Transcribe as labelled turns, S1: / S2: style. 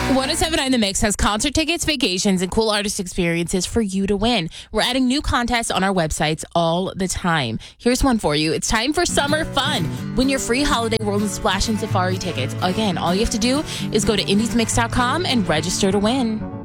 S1: 1079 The Mix has concert tickets, vacations, and cool artist experiences for you to win. We're adding new contests on our websites all the time. Here's one for you. It's time for summer fun. Win your free Holiday World and Splash and Safari tickets. Again, all you have to do is go to indiesmix.com and register to win.